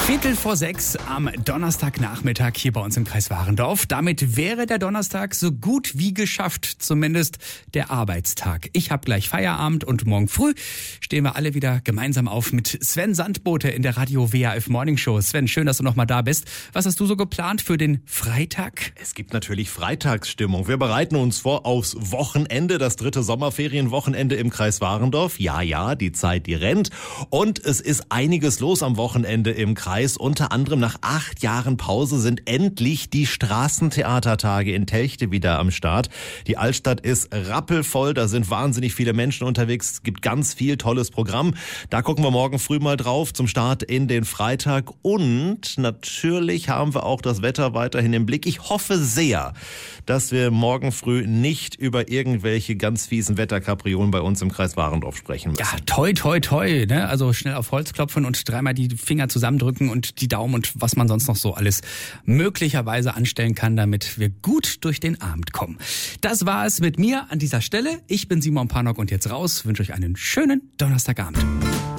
5:15 am Donnerstagnachmittag hier bei uns im Kreis Warendorf. Damit wäre der Donnerstag so gut wie geschafft, zumindest der Arbeitstag. Ich habe gleich Feierabend und morgen früh stehen wir alle wieder gemeinsam auf mit Sven Sandbote in der Radio WAF Morning Show. Sven, schön, dass du noch mal da bist. Was hast du so geplant für den Freitag? Es gibt natürlich Freitagsstimmung. Wir bereiten uns vor aufs Wochenende, das 3. Sommerferienwochenende im Kreis Warendorf. Ja, die Zeit, die rennt. Und es ist einiges los am Wochenende im Kreis. Unter anderem nach 8 Jahren Pause sind endlich die Straßentheatertage in Telchte wieder am Start. Die Altstadt ist rappelvoll, da sind wahnsinnig viele Menschen unterwegs. Es gibt ganz viel tolles Programm. Da gucken wir morgen früh mal drauf zum Start in den Freitag. Und natürlich haben wir auch das Wetter weiterhin im Blick. Ich hoffe sehr, dass wir morgen früh nicht über irgendwelche ganz fiesen Wetterkapriolen bei uns im Kreis Warendorf sprechen müssen. Ja, toi, toi, toi, ne? Also schnell auf Holz klopfen und dreimal die Finger zusammendrücken und die Daumen und was man sonst noch so alles möglicherweise anstellen kann, damit wir gut durch den Abend kommen. Das war es mit mir an dieser Stelle. Ich bin Simon Panok und jetzt raus. Wünsche euch einen schönen Donnerstagabend.